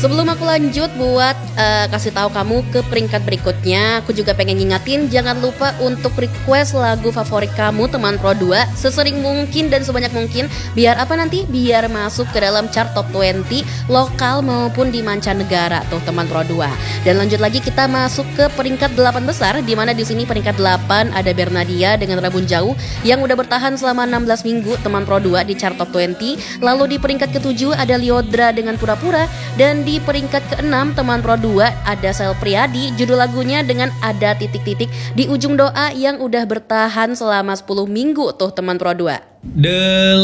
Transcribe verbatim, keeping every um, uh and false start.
Sebelum aku lanjut buat uh, kasih tahu kamu ke peringkat berikutnya, aku juga pengen ngingatin jangan lupa untuk request lagu favorit kamu teman Pro dua sesering mungkin dan sebanyak mungkin. Biar apa nanti? Biar masuk ke dalam chart top dua puluh lokal maupun di mancanegara tuh teman Pro dua. Dan lanjut lagi kita masuk ke peringkat delapan besar, di mana di sini peringkat delapan ada Bernadia dengan Rabun Jauh yang udah bertahan selama enam belas minggu teman Pro dua di chart top dua puluh. Lalu di peringkat ketujuh ada Liodra dengan Pura-pura, dan di peringkat keenam teman Pro dua ada Sel Priadi, judul lagunya dengan Ada Titik-titik di ujung doa yang udah bertahan selama sepuluh minggu tuh teman Pro dua. The